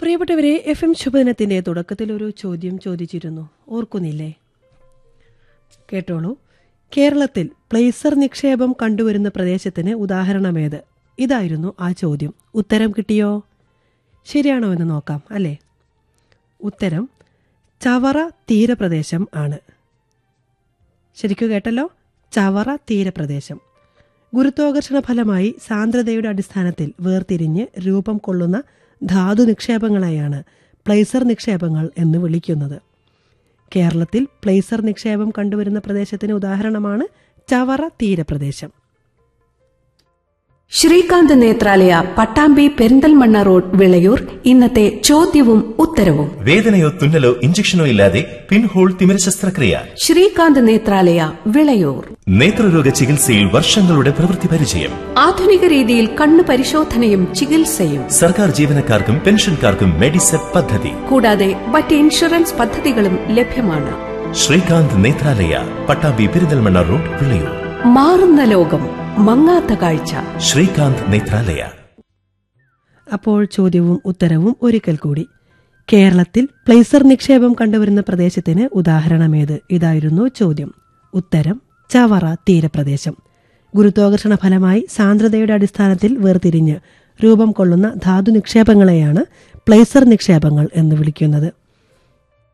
പ്രിയപ്പെട്ടവരെ, FM ശുഭദിനത്തിന്റെ തുടക്കത്തിൽ ഒരു ചോദ്യം ചോദിച്ചിരുന്നു, ഓർക്കുന്നില്ലേ? കേട്ടോളൂ. കേരളത്തിൽ പ്ലേസർ നിക്ഷേപം കണ്ടുവരുന്ന പ്രദേശത്തിന് ഉദാഹരണമേത്? ഇതായിരുന്നു ആ ചോദ്യം. ഉത്തരം കിട്ടിയോ? ശരിയാണോ എന്ന് നോക്കാം, അല്ലേ? ഉത്തരം ചവറ തീരപ്രദേശം ആണ്. ശരിക്കു കേട്ടല്ലോ, ചവറ തീരപ്രദേശം. ഗുരുത്വാകർഷണ ഫലമായി സാന്ദ്രതയുടെ അടിസ്ഥാനത്തിൽ വേർതിരിഞ്ഞ് രൂപം കൊള്ളുന്ന ധാതു നിക്ഷേപങ്ങളെയാണ് പ്ലേസർ നിക്ഷേപങ്ങൾ എന്ന് വിളിക്കുന്നത്. കേരളത്തിൽ പ്ലേസർ നിക്ഷേപം കണ്ടുവരുന്ന പ്രദേശത്തിന് ഉദാഹരണമാണ് ചവറ തീരപ്രദേശം. ശ്രീകാന്ത് നേത്രാലയ, പട്ടാമ്പി പെരിന്തൽമണ്ണ റോഡ്, വിളയൂർ. ഇന്നത്തെ ചോദ്യവും ഉത്തരവും. വേദനയോ തുന്നലോ ഇഞ്ചക്ഷനോ ഇല്ലാതെ പിൻഹോൾ തിമിര ശസ്ത്രക്രിയ. ശ്രീകാന്ത് നേത്രാലയ, വിളയൂർ. നേത്രരോഗ ചികിത്സയിൽ വർഷങ്ങളുടെ പ്രവൃത്തി പരിചയം. ആധുനിക രീതിയിൽ കണ്ണു പരിശോധനയും ചികിത്സയും. സർക്കാർ ജീവനക്കാർക്കും പെൻഷൻകാർക്കും മെഡിസെപ് പദ്ധതി, കൂടാതെ മറ്റ് ഇൻഷുറൻസ് പദ്ധതികളും ലഭ്യമാണ്. ശ്രീകാന്ത് നേത്രാലയ, പട്ടാമ്പി പെരിന്തൽമണ്ണ റോഡ്, വിളയൂർ. മാറുന്ന ലോകം, മങ്ങാത്ത കാഴ്ച. ശ്രീകാന്ത് നേത്രാലയ. അപ്പോൾ ചോദ്യവും ഉത്തരവും ഒരിക്കൽ കൂടി. കേരളത്തിൽ പ്ലേസർ നിക്ഷേപം കണ്ടുവരുന്ന പ്രദേശത്തിന് ഉദാഹരണമേത്? ഇതായിരുന്നു ചോദ്യം. ഉത്തരം ചവറ തീരപ്രദേശം. ഗുരുത്വാകർഷണ ഫലമായി സാന്ദ്രതയുടെ അടിസ്ഥാനത്തിൽ വേർതിരിഞ്ഞ് രൂപം കൊള്ളുന്ന ധാതു നിക്ഷേപങ്ങളെയാണ് പ്ലേസർ നിക്ഷേപങ്ങൾ എന്ന് വിളിക്കുന്നത്.